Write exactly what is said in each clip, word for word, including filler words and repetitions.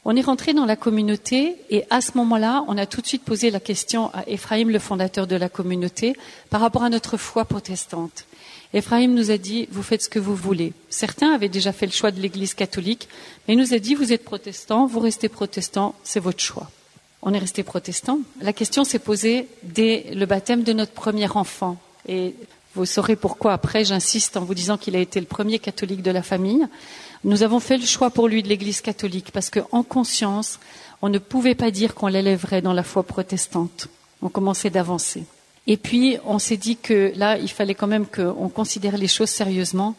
On est rentré dans la communauté et à ce moment-là, on a tout de suite posé la question à Ephraim, le fondateur de la communauté, par rapport à notre foi protestante. Ephraim nous a dit, vous faites ce que vous voulez. Certains avaient déjà fait le choix de l'Église catholique, mais il nous a dit, vous êtes protestants, vous restez protestants, c'est votre choix. On est resté protestants. La question s'est posée dès le baptême de notre premier enfant. Et vous saurez pourquoi après, j'insiste en vous disant qu'il a été le premier catholique de la famille. Nous avons fait le choix pour lui de l'Église catholique parce qu'en conscience, on ne pouvait pas dire qu'on l'élèverait dans la foi protestante. On commençait d'avancer. Et puis, on s'est dit que là, il fallait quand même qu'on considère les choses sérieusement.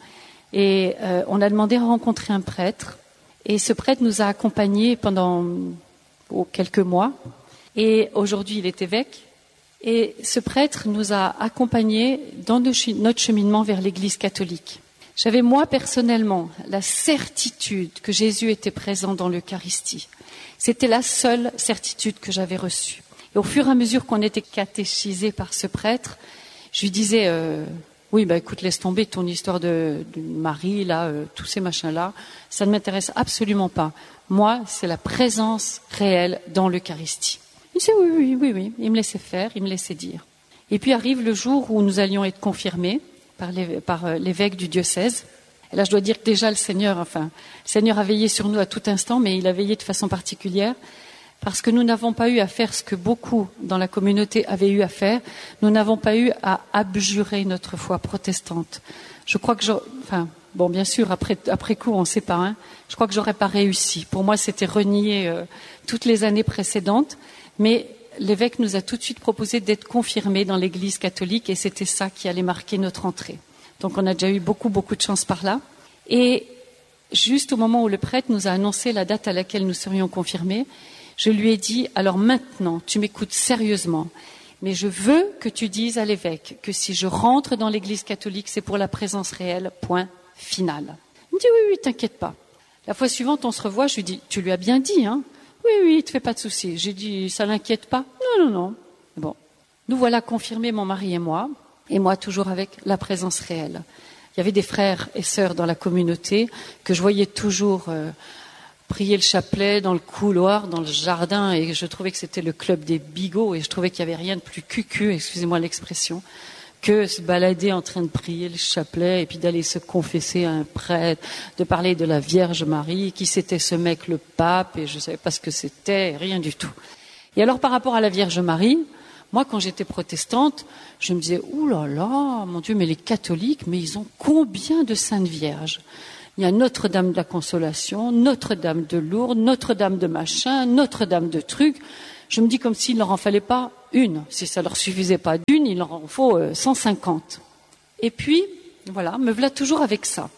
Et euh, on a demandé à rencontrer un prêtre. Et ce prêtre nous a accompagnés pendant oh, quelques mois. Et aujourd'hui, il est évêque. Et ce prêtre nous a accompagnés dans notre cheminement vers l'Église catholique. J'avais moi personnellement la certitude que Jésus était présent dans l'Eucharistie. C'était la seule certitude que j'avais reçue. Et au fur et à mesure qu'on était catéchisés par ce prêtre, je lui disais euh, oui, bah écoute, laisse tomber ton histoire de, de Marie, là, euh, tous ces machins-là, ça ne m'intéresse absolument pas. Moi, c'est la présence réelle dans l'Eucharistie. Il disait oui, oui, oui, oui. Il me laissait faire, il me laissait dire. Et puis arrive le jour où nous allions être confirmés par, les, par l'évêque du diocèse. Et là, je dois dire que déjà le Seigneur, enfin, le Seigneur a veillé sur nous à tout instant, mais il a veillé de façon particulière, parce que nous n'avons pas eu à faire ce que beaucoup dans la communauté avaient eu à faire. Nous n'avons pas eu à abjurer notre foi protestante. Je crois que, je, enfin, bon, bien sûr, après, après coup, on ne sait pas, hein, je crois que j'aurais pas réussi. Pour moi, c'était renier euh, toutes les années précédentes, mais l'évêque nous a tout de suite proposé d'être confirmés dans l'Église catholique et c'était ça qui allait marquer notre entrée. Donc on a déjà eu beaucoup, beaucoup de chance par là. Et juste au moment où le prêtre nous a annoncé la date à laquelle nous serions confirmés, je lui ai dit, alors maintenant, tu m'écoutes sérieusement, mais je veux que tu dises à l'évêque que si je rentre dans l'Église catholique, c'est pour la présence réelle, point final. Il me dit, oui, oui, t'inquiète pas. La fois suivante, on se revoit, je lui dis, tu lui as bien dit, hein? Oui, oui, ne te fais pas de soucis. J'ai dit, ça l'inquiète pas? Non, non, non. Bon, nous voilà confirmés, mon mari et moi, et moi toujours avec la présence réelle. Il y avait des frères et sœurs dans la communauté que je voyais toujours euh, prier le chapelet dans le couloir, dans le jardin, et je trouvais que c'était le club des bigots, et je trouvais qu'il n'y avait rien de plus cucu, excusez-moi l'expression, que se balader en train de prier le chapelet et puis d'aller se confesser à un prêtre, de parler de la Vierge Marie, qui c'était ce mec, le pape, et je ne savais pas ce que c'était, rien du tout. Et alors par rapport à la Vierge Marie, moi quand j'étais protestante, je me disais, ouh là là, mon Dieu, mais les catholiques, mais ils ont combien de saintes vierges? Il y a Notre-Dame de la Consolation, Notre-Dame de Lourdes, Notre-Dame de machin, Notre-Dame de trucs. Je me dis comme s'il ne leur en fallait pas une. Si ça ne leur suffisait pas d'une, il leur en faut euh, cent cinquante. Et puis, voilà, me voilà toujours avec ça.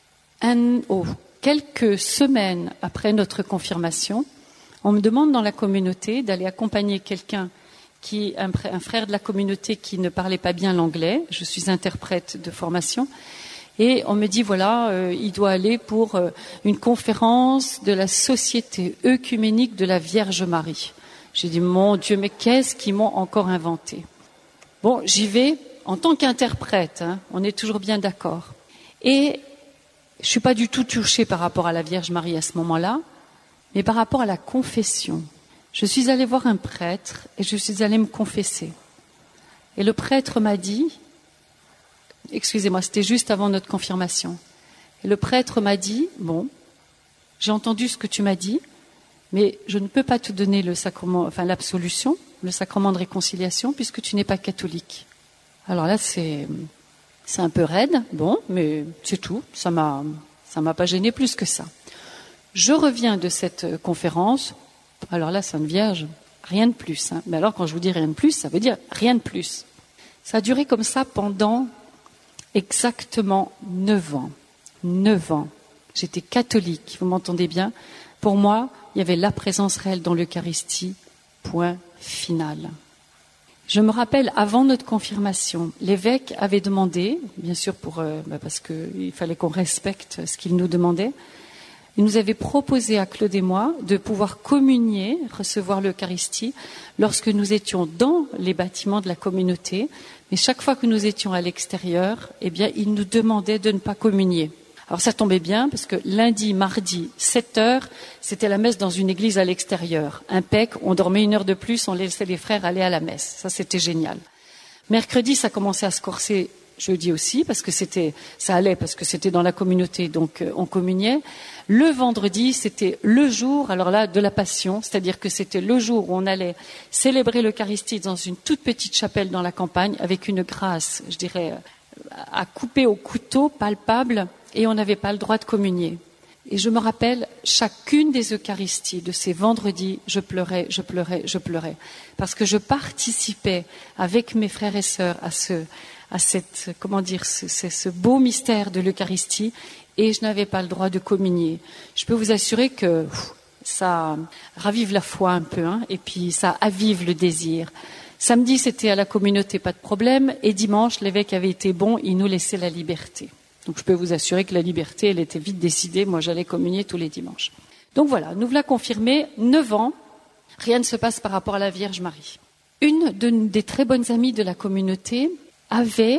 Un, oh, quelques semaines après notre confirmation, on me demande dans la communauté d'aller accompagner quelqu'un, qui, un, un frère de la communauté qui ne parlait pas bien l'anglais. Je suis interprète de formation. Et on me dit, voilà, euh, il doit aller pour euh, une conférence de la Société œcuménique de la Vierge Marie. J'ai dit, mon Dieu, mais qu'est-ce qu'ils m'ont encore inventé? Bon, j'y vais en tant qu'interprète, hein, on est toujours bien d'accord. Et je ne suis pas du tout touchée par rapport à la Vierge Marie à ce moment-là, mais par rapport à la confession. Je suis allée voir un prêtre et je suis allée me confesser. Et le prêtre m'a dit, excusez-moi, c'était juste avant notre confirmation. Et le prêtre m'a dit, bon, j'ai entendu ce que tu m'as dit, mais je ne peux pas te donner le sacrement, enfin l'absolution, le sacrement de réconciliation, puisque tu n'es pas catholique. Alors là, c'est, c'est un peu raide, bon, mais c'est tout. Ça m'a, ça m'a pas gêné plus que ça. Je reviens de cette conférence. Alors là, Sainte Vierge, rien de plus. Hein. Mais alors, quand je vous dis rien de plus, ça veut dire rien de plus. Ça a duré comme ça pendant exactement neuf ans. Neuf ans. J'étais catholique, vous m'entendez bien. Pour moi, il y avait la présence réelle dans l'Eucharistie, point final. Je me rappelle, avant notre confirmation, l'évêque avait demandé, bien sûr pour, euh, bah parce qu'il fallait qu'on respecte ce qu'il nous demandait, il nous avait proposé à Claude et moi de pouvoir communier, recevoir l'Eucharistie, lorsque nous étions dans les bâtiments de la communauté, mais chaque fois que nous étions à l'extérieur, eh bien, il nous demandait de ne pas communier. Alors ça tombait bien parce que lundi, mardi, sept heures, c'était la messe dans une église à l'extérieur. Impec, on dormait une heure de plus, on laissait les frères aller à la messe. Ça, c'était génial. Mercredi, ça commençait à se corser, jeudi aussi, parce que c'était, ça allait, parce que c'était dans la communauté, donc euh, on communiait. Le vendredi, c'était le jour, alors là, de la Passion, c'est-à-dire que c'était le jour où on allait célébrer l'Eucharistie dans une toute petite chapelle dans la campagne, avec une grâce, je dirais, à couper au couteau, palpable, et on n'avait pas le droit de communier. Et je me rappelle, chacune des Eucharisties de ces vendredis, je pleurais, je pleurais, je pleurais. Parce que je participais avec mes frères et sœurs à ce, à cette, comment dire, ce, ce, ce beau mystère de l'Eucharistie, et je n'avais pas le droit de communier. Je peux vous assurer que pff, ça ravive la foi un peu, hein, et puis ça avive le désir. Samedi, c'était à la communauté, pas de problème, et dimanche, l'évêque avait été bon, il nous laissait la liberté. Donc je peux vous assurer que la liberté, elle était vite décidée. Moi, j'allais communier tous les dimanches. Donc voilà, nous voilà confirmés, neuf ans, rien ne se passe par rapport à la Vierge Marie. Une de, des très bonnes amies de la communauté avait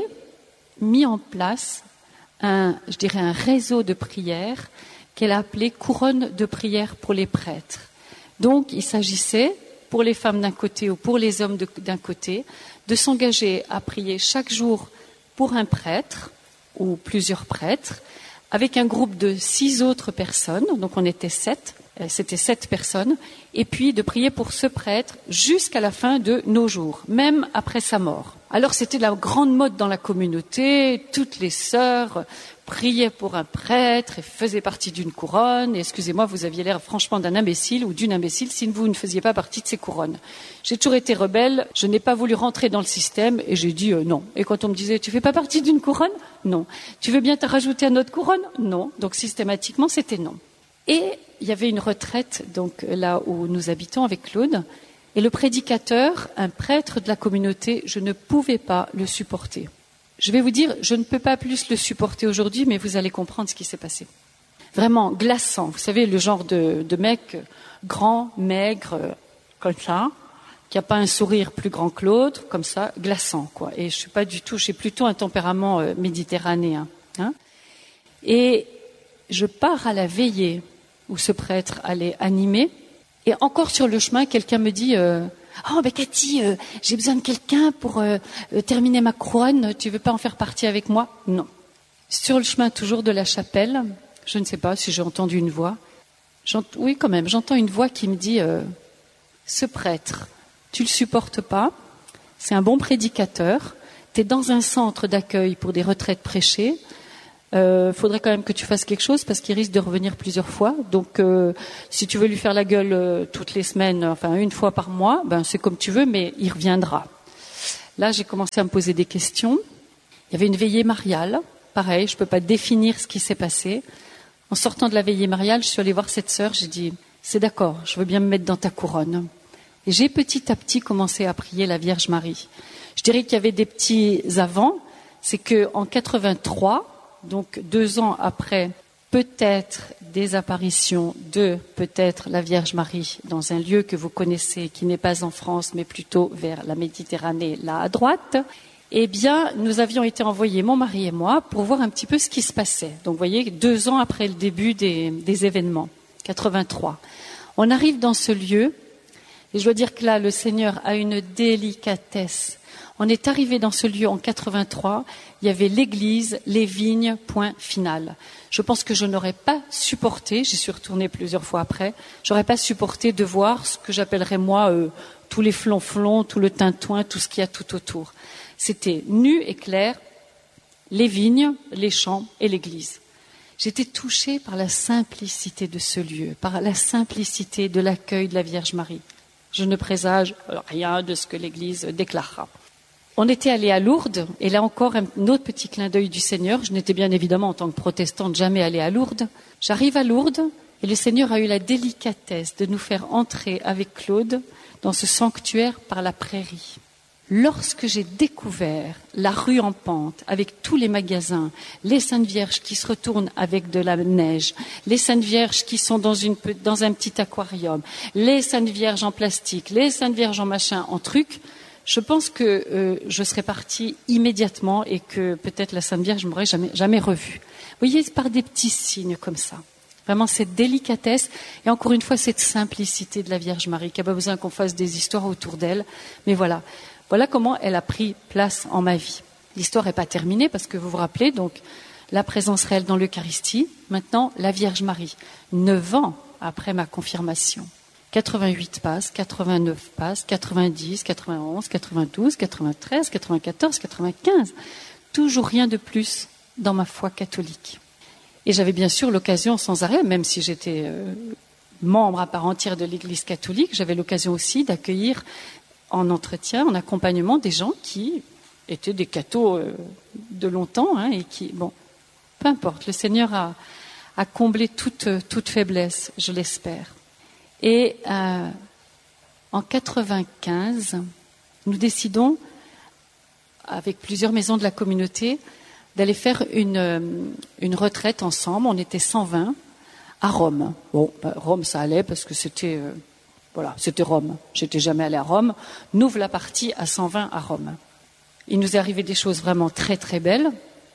mis en place un, je dirais, un réseau de prières qu'elle a appelé couronne de prière pour les prêtres. Donc il s'agissait, pour les femmes d'un côté ou pour les hommes de, d'un côté, de s'engager à prier chaque jour pour un prêtre, ou plusieurs prêtres, avec un groupe de six autres personnes, donc on était sept, c'était sept personnes, et puis de prier pour ce prêtre jusqu'à la fin de nos jours, même après sa mort. Alors c'était la grande mode dans la communauté, toutes les sœurs priaient pour un prêtre et faisaient partie d'une couronne, et excusez-moi, vous aviez l'air franchement d'un imbécile ou d'une imbécile si vous ne faisiez pas partie de ces couronnes. J'ai toujours été rebelle, je n'ai pas voulu rentrer dans le système, et j'ai dit euh, non. Et quand on me disait, tu fais pas partie d'une couronne? Non. Tu veux bien te rajouter à notre couronne? Non. Donc systématiquement, c'était non. Et il y avait une retraite, donc là où nous habitons avec Claude, et le prédicateur, un prêtre de la communauté, je ne pouvais pas le supporter. Je vais vous dire, je ne peux pas plus le supporter aujourd'hui, mais vous allez comprendre ce qui s'est passé. Vraiment glaçant. Vous savez, le genre de, de mec grand, maigre, comme ça, qui n'a pas un sourire plus grand que l'autre, comme ça, glaçant, quoi. Et je suis pas du tout, j'ai plutôt un tempérament euh, méditerranéen. Hein. Et je pars à la veillée où ce prêtre allait animer, et encore sur le chemin, quelqu'un me dit euh, « Oh, ben Cathy, euh, j'ai besoin de quelqu'un pour euh, euh, terminer ma couronne, tu veux pas en faire partie avec moi ?» Non. Sur le chemin toujours de la chapelle, je ne sais pas si j'ai entendu une voix, J'ent... oui quand même, j'entends une voix qui me dit euh, « Ce prêtre, tu le supportes pas, c'est un bon prédicateur, tu es dans un centre d'accueil pour des retraites prêchées, il euh, faudrait quand même que tu fasses quelque chose parce qu'il risque de revenir plusieurs fois. Donc, euh, si tu veux lui faire la gueule euh, toutes les semaines, enfin une fois par mois, ben c'est comme tu veux, mais il reviendra. » Là, j'ai commencé à me poser des questions. Il y avait une veillée mariale, pareil, je peux pas définir ce qui s'est passé. En sortant de la veillée mariale, je suis allée voir cette sœur, j'ai dit « C'est d'accord, je veux bien me mettre dans ta couronne. » Et j'ai petit à petit commencé à prier la Vierge Marie. Je dirais qu'il y avait des petits avant, c'est que en quatre-vingt-trois, donc deux ans après, peut-être des apparitions de peut-être la Vierge Marie dans un lieu que vous connaissez, qui n'est pas en France, mais plutôt vers la Méditerranée, là à droite, eh bien, nous avions été envoyés, mon mari et moi, pour voir un petit peu ce qui se passait. Donc, vous voyez, deux ans après le début des, des événements, quatre-vingt-trois. On arrive dans ce lieu, et je dois dire que là, le Seigneur a une délicatesse. On est arrivé dans ce lieu en quatre-vingt-trois, il y avait l'église, les vignes, point final. Je pense que je n'aurais pas supporté, j'y suis retournée plusieurs fois après, j'aurais pas supporté de voir ce que j'appellerais moi euh, tous les flonflons, tout le tintouin, tout ce qu'il y a tout autour. C'était nu et clair, les vignes, les champs et l'église. J'étais touchée par la simplicité de ce lieu, par la simplicité de l'accueil de la Vierge Marie. Je ne présage rien de ce que l'église déclarera. On était allé à Lourdes, et là encore un autre petit clin d'œil du Seigneur. Je n'étais bien évidemment, en tant que protestante, jamais allée à Lourdes. J'arrive à Lourdes, et le Seigneur a eu la délicatesse de nous faire entrer avec Claude dans ce sanctuaire par la prairie. Lorsque j'ai découvert la rue en pente, avec tous les magasins, les Saintes Vierges qui se retournent avec de la neige, les Saintes Vierges qui sont dans, une, dans un petit aquarium, les Saintes Vierges en plastique, les Saintes Vierges en machin, en truc, je pense que euh, je serais partie immédiatement et que peut-être la Sainte Vierge ne m'aurait jamais, jamais revue. Vous voyez, par des petits signes comme ça. Vraiment cette délicatesse et encore une fois cette simplicité de la Vierge Marie, qui n'a pas besoin qu'on fasse des histoires autour d'elle. Mais voilà, voilà comment elle a pris place en ma vie. L'histoire n'est pas terminée parce que vous vous rappelez, donc la présence réelle dans l'Eucharistie. Maintenant, la Vierge Marie, neuf ans après ma confirmation. quatre-vingt-huit passes, quatre-vingt-neuf passes, quatre-vingt-dix, quatre-vingt-onze, quatre-vingt-douze, quatre-vingt-treize, quatre-vingt-quatorze, quatre-vingt-quinze. Toujours rien de plus dans ma foi catholique. Et j'avais bien sûr l'occasion sans arrêt, même si j'étais euh, membre à part entière de l'Église catholique, j'avais l'occasion aussi d'accueillir en entretien, en accompagnement, des gens qui étaient des cathos euh, de longtemps, hein, et qui, bon, peu importe, le Seigneur a, a comblé toute, toute faiblesse, je l'espère. Et euh, en quatre-vingt-quinze, nous décidons, avec plusieurs maisons de la communauté, d'aller faire une, une retraite ensemble. On était cent vingt à Rome. Bon, ben, Rome, ça allait parce que c'était, euh, voilà, c'était Rome. J'étais jamais allée à Rome. Nous voilà partis à cent vingt à Rome. Il nous est arrivé des choses vraiment très très belles.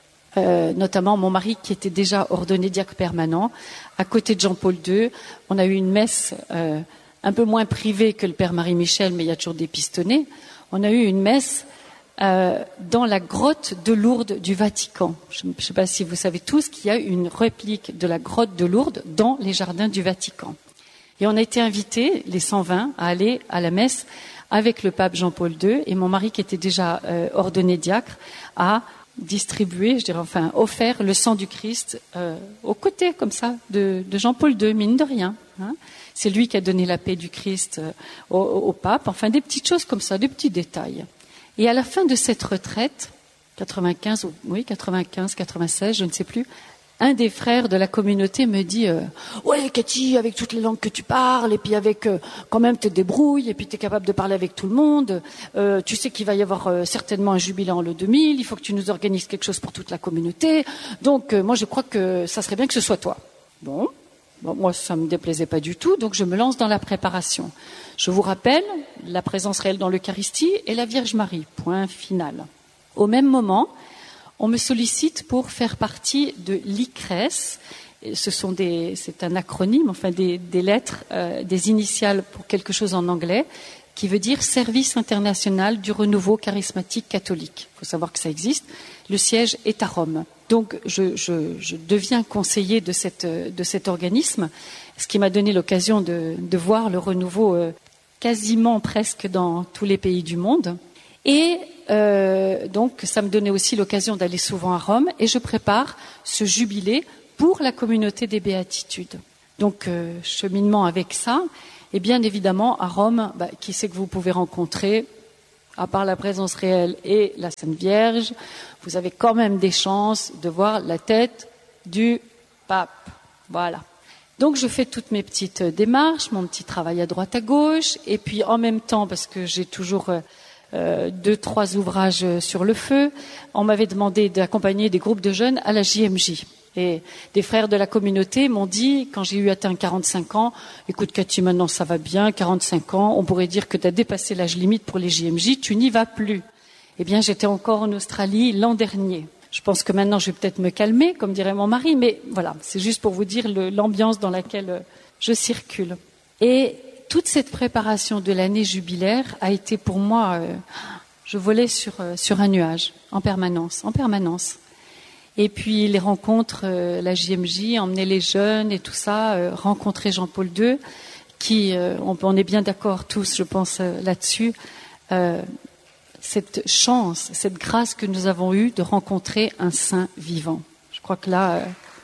Euh, notamment mon mari qui était déjà ordonné diacre permanent, à côté de Jean-Paul deux. On a eu une messe euh, un peu moins privée que le Père Marie-Michel, mais il y a toujours des pistonnets. On a eu une messe euh, dans la grotte de Lourdes du Vatican. Je ne sais pas si vous savez tous qu'il y a une réplique de la grotte de Lourdes dans les jardins du Vatican. Et on a été invités, les cent vingt, à aller à la messe avec le pape Jean-Paul deux, et mon mari qui était déjà euh, ordonné diacre a distribué, je dirais, enfin, offert le sang du Christ euh, aux côtés, comme ça, de, de Jean-Paul deux, mine de rien. Hein. C'est lui qui a donné la paix du Christ euh, au, au pape. Enfin, des petites choses comme ça, des petits détails. Et à la fin de cette retraite, quatre-vingt-quinze, oui, quatre-vingt-quinze, quatre-vingt-seize, je ne sais plus, un des frères de la communauté me dit euh, « Ouais, Cathy, avec toutes les langues que tu parles, et puis avec euh, quand même te débrouilles, et puis tu es capable de parler avec tout le monde, euh, tu sais qu'il va y avoir euh, certainement un jubilé en l'an deux mille, il faut que tu nous organises quelque chose pour toute la communauté, donc euh, moi je crois que ça serait bien que ce soit toi. » Bon, bon, moi ça ne me déplaisait pas du tout, donc je me lance dans la préparation. Je vous rappelle, la présence réelle dans l'Eucharistie et la Vierge Marie, point final. Au même moment, on me sollicite pour faire partie de l'I C R E S. Ce sont des, c'est un acronyme, enfin des, des lettres, euh, des initiales pour quelque chose en anglais, qui veut dire Service international du renouveau charismatique catholique. Il faut savoir que ça existe. Le siège est à Rome. Donc, je, je, je deviens conseiller de, cette, de cet organisme, ce qui m'a donné l'occasion de, de voir le renouveau euh, quasiment presque dans tous les pays du monde. Et euh, donc, ça me donnait aussi l'occasion d'aller souvent à Rome, et je prépare ce jubilé pour la communauté des béatitudes. Donc, euh, cheminement avec ça, et bien évidemment, à Rome, bah, qui c'est que vous pouvez rencontrer, à part la présence réelle et la Sainte Vierge, vous avez quand même des chances de voir la tête du pape. Voilà. Donc, je fais toutes mes petites démarches, mon petit travail à droite à gauche, et puis en même temps, parce que j'ai toujours... Euh, Euh, deux, trois ouvrages sur le feu. On m'avait demandé d'accompagner des groupes de jeunes à la J M J. Et des frères de la communauté m'ont dit, quand j'ai eu atteint quarante-cinq ans, écoute Cathy, maintenant ça va bien, quarante-cinq ans, on pourrait dire que tu as dépassé l'âge limite pour les J M J, tu n'y vas plus. Eh bien, j'étais encore en Australie l'an dernier. Je pense que maintenant, je vais peut-être me calmer, comme dirait mon mari, mais voilà, c'est juste pour vous dire le, l'ambiance dans laquelle je circule. Et toute cette préparation de l'année jubilaire a été pour moi, euh, je volais sur, euh, sur un nuage, en permanence, en permanence. Et puis les rencontres, euh, la J M J, emmener les jeunes et tout ça, euh, rencontrer Jean-Paul deux, qui, euh, on, on est bien d'accord tous, je pense, euh, là-dessus, euh, cette chance, cette grâce que nous avons eue de rencontrer un saint vivant. Je crois que là, euh,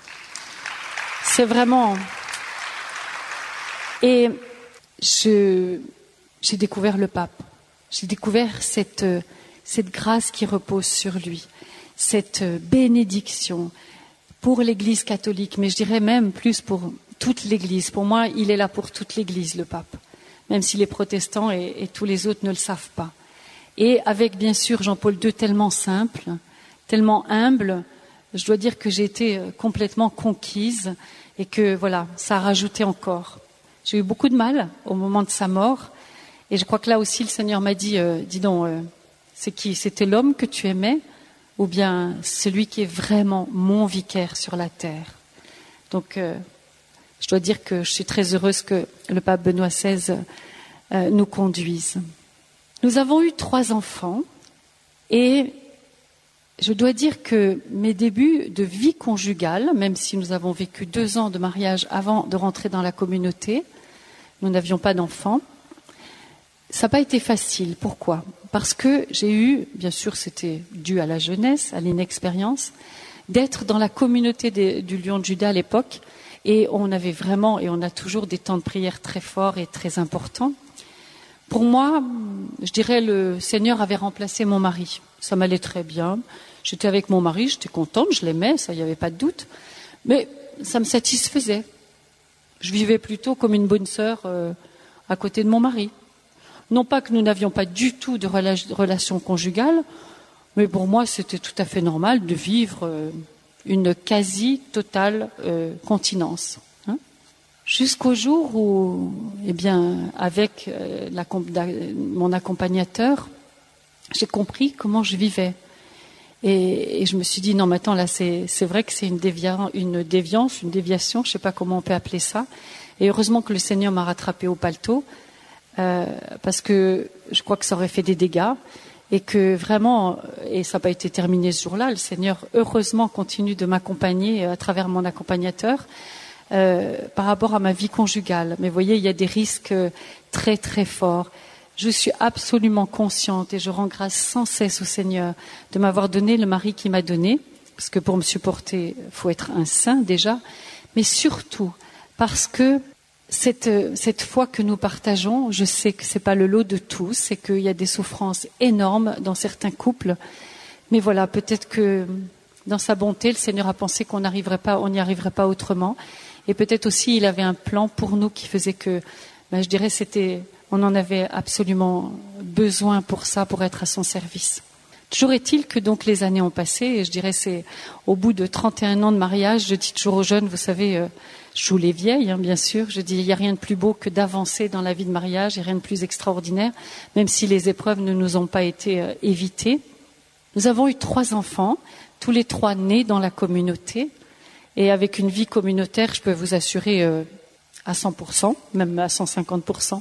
c'est vraiment... Et... Je, j'ai découvert le pape. J'ai découvert cette, cette grâce qui repose sur lui, cette bénédiction pour l'Église catholique, mais je dirais même plus pour toute l'Église. Pour moi, il est là pour toute l'Église, le pape, même si les protestants et, et tous les autres ne le savent pas. Et avec, bien sûr, Jean-Paul deux tellement simple, tellement humble, je dois dire que j'ai été complètement conquise et que, voilà, ça a rajouté encore. J'ai eu beaucoup de mal au moment de sa mort Et je crois que là aussi, le Seigneur m'a dit, euh, dis donc, euh, c'est qui? C'était l'homme que tu aimais ou bien celui qui est vraiment mon vicaire sur la terre? Donc, euh, je dois dire que je suis très heureuse que le pape Benoît seize euh, nous conduise. Nous avons eu trois enfants et je dois dire que mes débuts de vie conjugale, même si nous avons vécu deux ans de mariage avant de rentrer dans la communauté, nous n'avions pas d'enfants, ça n'a pas été facile. Pourquoi? Parce que j'ai eu, bien sûr c'était dû à la jeunesse, à l'inexpérience, d'être dans la communauté des, du Lion de Juda à l'époque, et on avait vraiment, et on a toujours des temps de prière très forts et très importants. Pour moi, je dirais, le Seigneur avait remplacé mon mari. Ça m'allait très bien. J'étais avec mon mari, j'étais contente, je l'aimais, ça, il n'y avait pas de doute. Mais ça me satisfaisait. Je vivais plutôt comme une bonne sœur euh, à côté de mon mari. Non pas que nous n'avions pas du tout de rela- relation conjugale, mais pour moi, c'était tout à fait normal de vivre euh, une quasi-totale euh, continence. Hein. Jusqu'au jour où, eh bien, avec euh, la, mon accompagnateur, j'ai compris comment je vivais. Et, et je me suis dit, non, mais attends, là, c'est, c'est vrai que c'est une, dévia, une déviance, une déviation, je ne sais pas comment on peut appeler ça. Et heureusement que le Seigneur m'a rattrapé au paletot, euh, parce que je crois que ça aurait fait des dégâts. Et que vraiment, et ça n'a pas été terminé ce jour-là, le Seigneur, heureusement, continue de m'accompagner à travers mon accompagnateur euh, par rapport à ma vie conjugale. Mais vous voyez, il y a des risques très, très forts. Je suis absolument consciente et je rends grâce sans cesse au Seigneur de m'avoir donné le mari qu'il m'a donné, parce que pour me supporter, il faut être un saint déjà, mais surtout parce que cette, cette foi que nous partageons, je sais que ce n'est pas le lot de tous, c'est qu'il y a des souffrances énormes dans certains couples, mais voilà, peut-être que dans sa bonté, le Seigneur a pensé qu'on n'arriverait pas, on n'y arriverait pas autrement, et peut-être aussi il avait un plan pour nous qui faisait que, ben, je dirais, c'était... on en avait absolument besoin pour ça, pour être à son service. Toujours est-il que donc les années ont passé, et je dirais c'est au bout de trente et un ans de mariage, je dis toujours aux jeunes, vous savez, euh, je joue les vieilles, hein, bien sûr, je dis il n'y a rien de plus beau que d'avancer dans la vie de mariage, il n'y a rien de plus extraordinaire, même si les épreuves ne nous ont pas été euh, évitées. Nous avons eu trois enfants, tous les trois nés dans la communauté, et avec une vie communautaire, je peux vous assurer euh, à cent pour cent, même à cent cinquante pour cent.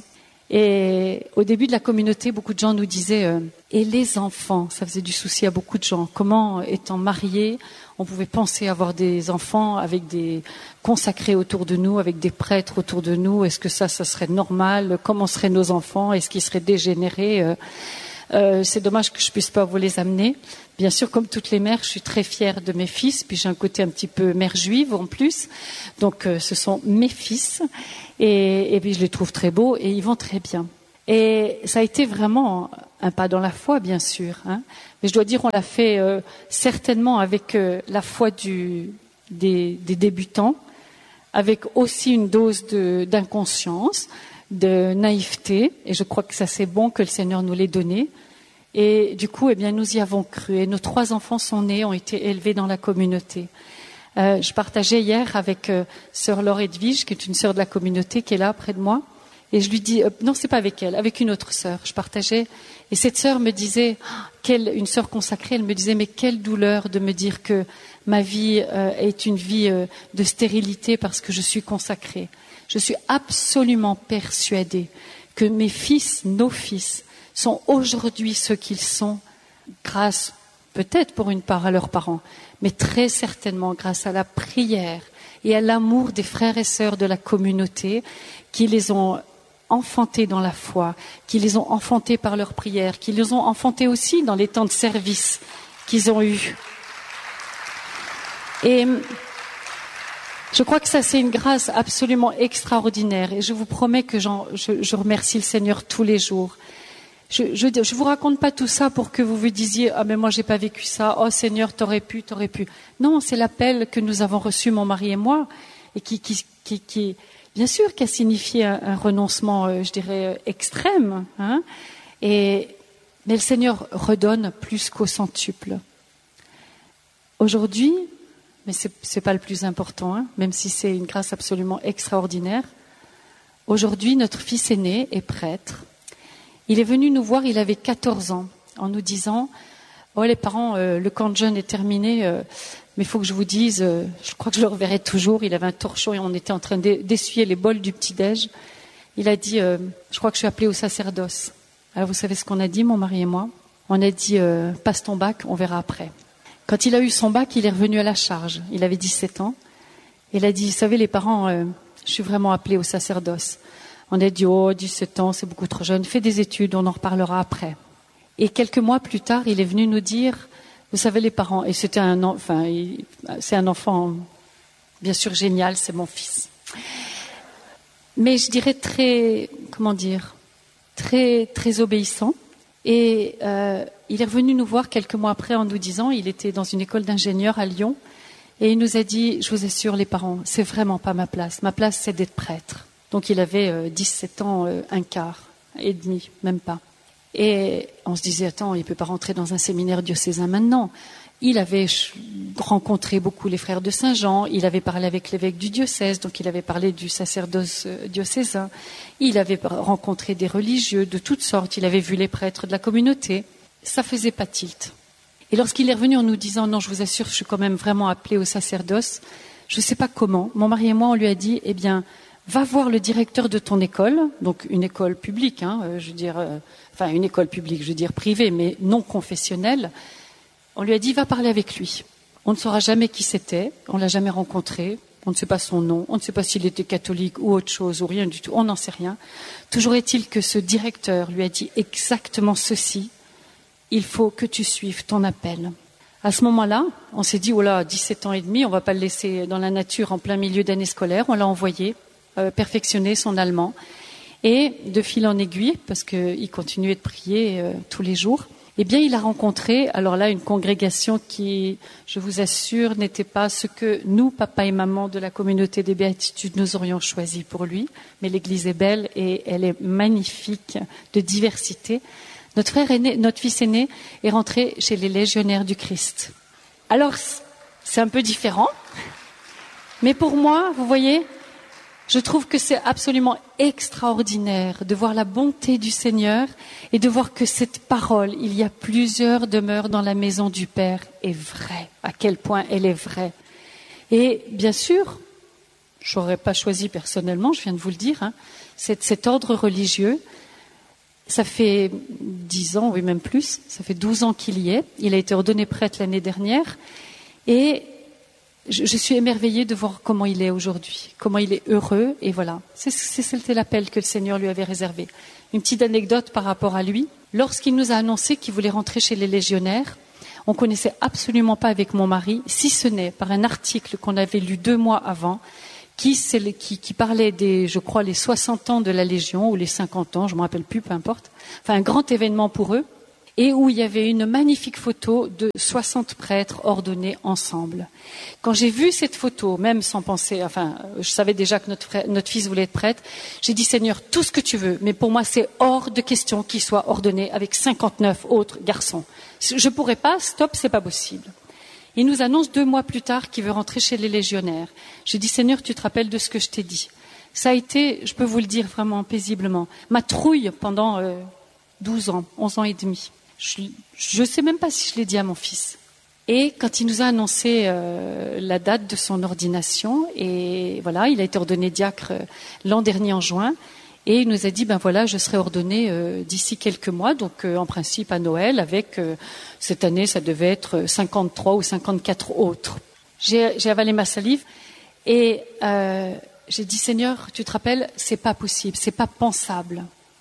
Et au début de la communauté, beaucoup de gens nous disaient euh, « et les enfants ?» Ça faisait du souci à beaucoup de gens. Comment, étant mariés, on pouvait penser avoir des enfants avec des consacrés autour de nous, avec des prêtres autour de nous? Est-ce que ça, ça serait normal? Comment seraient nos enfants? Est-ce qu'ils seraient dégénérés? euh, euh, C'est dommage que je puisse pas vous les amener. Bien sûr, comme toutes les mères, je suis très fière de mes fils, puis j'ai un côté un petit peu mère juive en plus. Donc, euh, ce sont mes fils, et, et puis je les trouve très beaux, et ils vont très bien. Et ça a été vraiment un pas dans la foi, bien sûr. Hein. Mais je dois dire, on l'a fait euh, certainement avec euh, la foi du, des, des débutants, avec aussi une dose de, d'inconscience, de naïveté, et je crois que ça c'est bon que le Seigneur nous l'ait donné. Et du coup, eh bien, nous y avons cru. Et nos trois enfants sont nés, ont été élevés dans la communauté. Euh, je partageais hier avec euh, sœur Laure Edwige, qui est une sœur de la communauté, qui est là près de moi. Et je lui dis, euh, non, c'est pas avec elle, avec une autre sœur. Je partageais. Et cette sœur me disait, quelle, une sœur consacrée, elle me disait, mais quelle douleur de me dire que ma vie euh, est une vie euh, de stérilité parce que je suis consacrée. Je suis absolument persuadée que mes fils, nos fils, sont aujourd'hui ce qu'ils sont grâce, peut-être pour une part à leurs parents, mais très certainement grâce à la prière et à l'amour des frères et sœurs de la communauté qui les ont enfantés dans la foi, qui les ont enfantés par leur prière, qui les ont enfantés aussi dans les temps de service qu'ils ont eus. Et je crois que ça, c'est une grâce absolument extraordinaire. Et je vous promets que j'en, je, je remercie le Seigneur tous les jours. Je, je, je vous raconte pas tout ça pour que vous vous disiez « Ah, mais moi, j'ai pas vécu ça. Oh, Seigneur, t'aurais pu, t'aurais pu. » Non, c'est l'appel que nous avons reçu, mon mari et moi, et qui, qui, qui, qui bien sûr, qui a signifié un, un renoncement, euh, je dirais, extrême. Hein, et, mais le Seigneur redonne plus qu'au centuple. Aujourd'hui, mais c'est, c'est pas le plus important, hein, même si c'est une grâce absolument extraordinaire. Aujourd'hui, notre fils aîné est prêtre. Il est venu nous voir, il avait quatorze ans, en nous disant « Ouais, les parents, euh, le camp de jeûne est terminé, euh, mais il faut que je vous dise, euh, je crois que je le reverrai toujours. » Il avait un torchon et on était en train d'essuyer les bols du petit-déj. Il a dit euh, « Je crois que je suis appelé au sacerdoce. » Alors vous savez ce qu'on a dit, mon mari et moi? On a dit euh, « Passe ton bac, on verra après. » Quand il a eu son bac, il est revenu à la charge. Il avait dix-sept ans. Il a dit « Vous savez, les parents, euh, je suis vraiment appelé au sacerdoce. » On a dit « Oh, dix-sept ans, c'est beaucoup trop jeune. Fais des études, on en reparlera après. » Et quelques mois plus tard, il est venu nous dire « Vous savez, les parents, et c'était un, enfin, il, c'est un enfant, bien sûr, génial, c'est mon fils. Mais je dirais très, comment dire, très, très obéissant. Et euh, il est revenu nous voir quelques mois après en nous disant, il était dans une école d'ingénieurs à Lyon, et il nous a dit, je vous assure les parents, c'est vraiment pas ma place. Ma place, c'est d'être prêtre. Donc il avait euh, dix-sept ans, euh, un quart et demi, même pas. Et on se disait, attends, il ne peut pas rentrer dans un séminaire diocésain maintenant. Il avait rencontré beaucoup les frères de Saint-Jean, il avait parlé avec l'évêque du diocèse, donc il avait parlé du sacerdoce diocésain, il avait rencontré des religieux de toutes sortes, il avait vu les prêtres de la communauté. Ça faisait pas tilt. Et lorsqu'il est revenu en nous disant, non, je vous assure, je suis quand même vraiment appelé au sacerdoce, je ne sais pas comment, mon mari et moi, on lui a dit, eh bien, va voir le directeur de ton école, donc une école publique, hein, euh, je veux dire, euh, enfin une école publique, je veux dire privée, mais non confessionnelle. On lui a dit, va parler avec lui. On ne saura jamais qui c'était, on l'a jamais rencontré, on ne sait pas son nom, on ne sait pas s'il était catholique ou autre chose, ou rien du tout, on n'en sait rien. Toujours est-il que ce directeur lui a dit exactement ceci, il faut que tu suives ton appel. À ce moment-là, on s'est dit, oh là, dix-sept ans et demi, on ne va pas le laisser dans la nature en plein milieu d'année scolaire, on l'a envoyé euh, perfectionner son allemand. Et de fil en aiguille, parce qu'il continuait de prier euh, tous les jours, eh bien, il a rencontré, alors là, une congrégation qui, je vous assure, n'était pas ce que nous, papa et maman de la communauté des Béatitudes, nous aurions choisi pour lui. Mais l'église est belle et elle est magnifique, de diversité. Notre frère aîné, notre fils aîné est rentré chez les légionnaires du Christ. Alors, c'est un peu différent. Mais pour moi, vous voyez, je trouve que c'est absolument extraordinaire de voir la bonté du Seigneur et de voir que cette parole, il y a plusieurs demeures dans la maison du Père, est vraie. À quel point elle est vraie. Et bien sûr, je n'aurais pas choisi personnellement, je viens de vous le dire, hein, cet, cet ordre religieux, ça fait dix ans, oui même plus, ça fait douze ans qu'il y est. Il a été ordonné prêtre l'année dernière et Je, je suis émerveillée de voir comment il est aujourd'hui, comment il est heureux, et voilà. C'est, c'est, c'était l'appel que le Seigneur lui avait réservé. Une petite anecdote par rapport à lui. Lorsqu'il nous a annoncé qu'il voulait rentrer chez les légionnaires, on ne connaissait absolument pas avec mon mari, si ce n'est par un article qu'on avait lu deux mois avant, qui, qui, qui parlait des, je crois, les soixante ans de la Légion, ou les cinquante ans, je ne me rappelle plus, peu importe. Enfin, un grand événement pour eux. Et où il y avait une magnifique photo de soixante prêtres ordonnés ensemble. Quand j'ai vu cette photo, même sans penser, enfin, je savais déjà que notre, frère, notre fils voulait être prêtre, j'ai dit, Seigneur, tout ce que tu veux, mais pour moi, c'est hors de question qu'il soit ordonné avec cinquante-neuf autres garçons. Je pourrais pas, stop, c'est pas possible. Il nous annonce deux mois plus tard qu'il veut rentrer chez les légionnaires. J'ai dit, Seigneur, tu te rappelles de ce que je t'ai dit. Ça a été, je peux vous le dire vraiment paisiblement, ma trouille pendant euh, douze ans, onze ans et demi. Je ne sais même pas si je l'ai dit à mon fils. Et quand il nous a annoncé euh, la date de son ordination, et voilà, il a été ordonné diacre euh, l'an dernier en juin, et il nous a dit, ben voilà, je serai ordonné euh, d'ici quelques mois, donc euh, en principe à Noël, avec euh, cette année, ça devait être cinquante-trois ou cinquante-quatre autres. J'ai, j'ai avalé ma salive, et euh, j'ai dit, Seigneur, tu te rappelles, c'est pas possible, c'est pas pensable.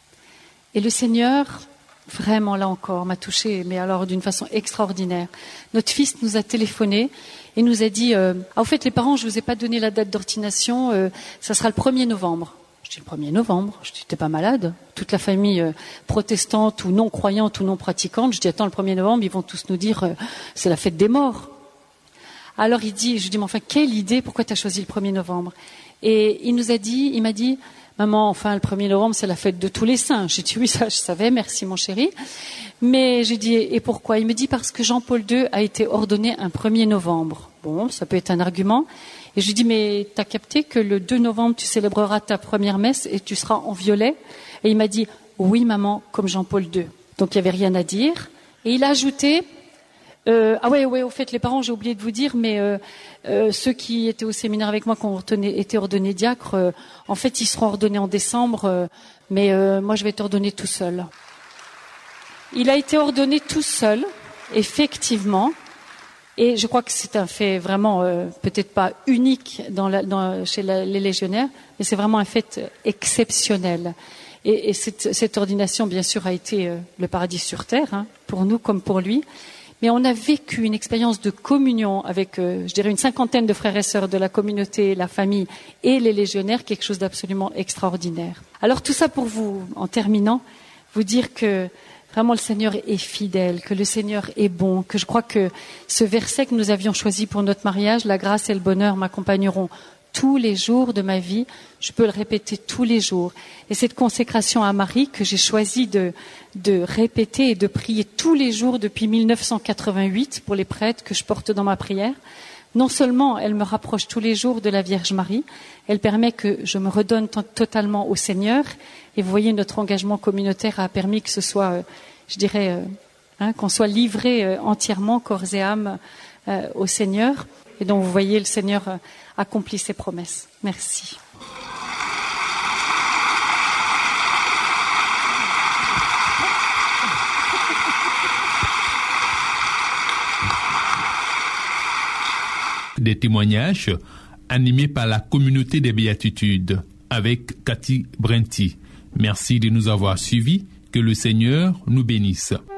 Et le Seigneur, vraiment, là encore, m'a touchée, mais alors d'une façon extraordinaire. Notre fils nous a téléphoné et nous a dit euh, « Ah, au fait, les parents, je ne vous ai pas donné la date d'ordination, euh, ça sera le premier novembre. » Je dis « Le premier novembre ?» Je dis « T'es pas malade ?» Toute la famille euh, protestante ou non croyante ou non pratiquante, je dis « Attends, le premier novembre, ils vont tous nous dire euh, c'est la fête des morts. » Alors il dit, je lui dis « Mais enfin, quelle idée, pourquoi tu as choisi le premier novembre ?» Et il nous a dit, il m'a dit « Maman, enfin, le premier novembre, c'est la fête de tous les saints. » J'ai dit, oui, ça, je savais, merci, mon chéri. Mais j'ai dit, et pourquoi? Il me dit, parce que Jean-Paul deux a été ordonné un premier novembre. Bon, ça peut être un argument. Et je lui dis, mais t'as capté que le deux novembre, tu célébreras ta première messe et tu seras en violet? Et il m'a dit, oui maman, comme Jean-Paul deux. Donc il n'y avait rien à dire. Et il a ajouté, euh, ah ouais, ouais, au fait, les parents, j'ai oublié de vous dire, mais euh, euh, ceux qui étaient au séminaire avec moi, qui ont été ordonnés diacres, euh, en fait, ils seront ordonnés en décembre, euh, mais euh, moi, je vais être ordonné tout seul. Il a été ordonné tout seul, effectivement, et je crois que c'est un fait vraiment, euh, peut-être pas unique dans la, dans, chez la, les légionnaires, mais c'est vraiment un fait exceptionnel. Et, et cette, cette ordination, bien sûr, a été euh, le paradis sur terre, hein, pour nous comme pour lui. Mais on a vécu une expérience de communion avec, euh, je dirais, une cinquantaine de frères et sœurs de la communauté, la famille et les légionnaires, quelque chose d'absolument extraordinaire. Alors tout ça pour vous, en terminant, vous dire que vraiment le Seigneur est fidèle, que le Seigneur est bon, que je crois que ce verset que nous avions choisi pour notre mariage, la grâce et le bonheur m'accompagneront tous les jours de ma vie, je peux le répéter tous les jours. Et cette consécration à Marie que j'ai choisi de, de répéter et de prier tous les jours depuis mille neuf cent quatre-vingt-huit pour les prêtres que je porte dans ma prière, non seulement elle me rapproche tous les jours de la Vierge Marie, elle permet que je me redonne t- totalement au Seigneur. Et vous voyez, notre engagement communautaire a permis que ce soit, euh, je dirais, euh, hein, qu'on soit livré euh, entièrement, corps et âme, euh, au Seigneur. Et donc, vous voyez, le Seigneur euh, accomplit ses promesses. Merci. Des témoignages animés par la communauté des béatitudes avec Cathy Brenti. Merci de nous avoir suivis. Que le Seigneur nous bénisse.